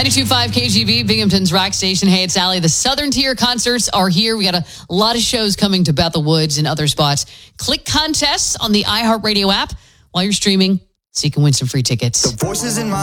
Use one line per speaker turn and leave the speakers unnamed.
92.5 KGB, Binghamton's rock station. Hey, it's Allie. The Southern Tier concerts are here. We got a lot of shows coming to Bethel Woods and other spots. Click contests on the iHeartRadio app while you're streaming so you can win some free tickets.
The voices in my